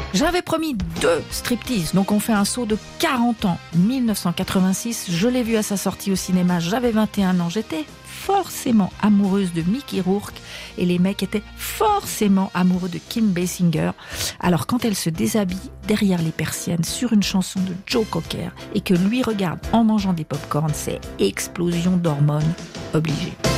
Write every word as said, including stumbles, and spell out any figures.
J'avais promis deux striptease, donc on fait un saut de quarante ans. mille neuf cent quatre-vingt-six, je l'ai vu à sa sortie au cinéma, j'avais vingt et un ans, j'étais forcément amoureuse de Mickey Rourke et les mecs étaient forcément amoureux de Kim Basinger. Alors quand elle se déshabille derrière les persiennes sur une chanson de Joe Cocker et que lui regarde en mangeant des pop-corns, c'est explosion d'hormones obligée.